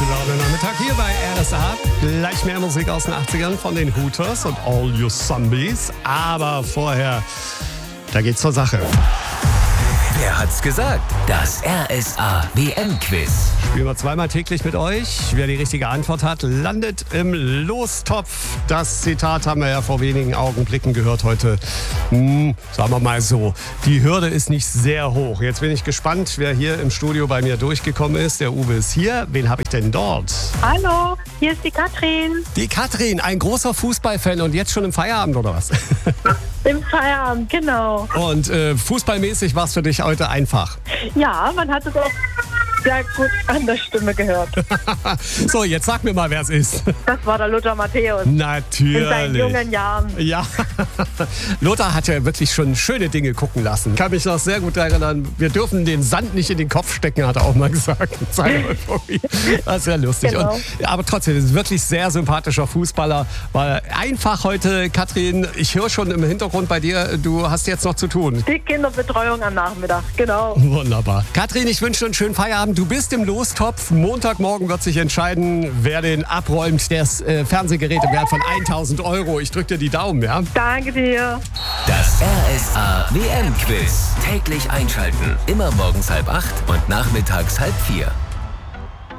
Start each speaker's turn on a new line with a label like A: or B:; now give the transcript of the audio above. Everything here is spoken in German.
A: Laune-Nachmittag hier bei RSA. Gleich mehr Musik aus den 80ern von den Hooters und All You Zombies. Aber vorher, da geht's zur Sache.
B: Wer hat's gesagt? Das RSA WM-Quiz.
A: Spielen wir zweimal täglich mit euch. Wer die richtige Antwort hat, landet im Lostopf. Das Zitat haben wir ja vor wenigen Augenblicken gehört heute. Sagen wir mal so, die Hürde ist nicht sehr hoch. Jetzt bin ich gespannt, wer hier im Studio bei mir durchgekommen ist. Der Uwe ist hier. Wen habe ich denn dort?
C: Hallo, hier ist die Katrin.
A: Die Katrin, ein großer Fußballfan und jetzt schon im Feierabend oder was?
C: Im Feierabend, genau.
A: Und fußballmäßig war es für dich heute einfach?
C: Ja, man hat es auch sehr gut an der Stimme gehört.
A: So, jetzt sag mir mal, wer es ist.
C: Das war der Lothar Matthäus.
A: Natürlich.
C: In seinen jungen Jahren.
A: Ja, Lothar hat ja wirklich schon schöne Dinge gucken lassen. Ich kann mich noch sehr gut erinnern, wir dürfen den Sand nicht in den Kopf stecken, hat er auch mal gesagt. Seine Euphorie. Das ist ja lustig.
C: Genau.
A: Und, aber trotzdem, ist wirklich sehr sympathischer Fußballer. War einfach heute, Katrin, ich höre schon im Hintergrund bei dir, du hast jetzt noch zu tun.
C: Die Kinderbetreuung am Nachmittag, genau.
A: Wunderbar. Katrin, ich wünsche dir einen schönen Feierabend. Du bist im Lostopf. Montagmorgen wird sich entscheiden, wer den abräumt. Das Fernsehgerät im Wert von 1.000 €. Ich drücke dir die Daumen, ja?
C: Danke dir.
B: Das RSA WM-Quiz. Täglich einschalten. Immer morgens 7:30 und nachmittags 3:30.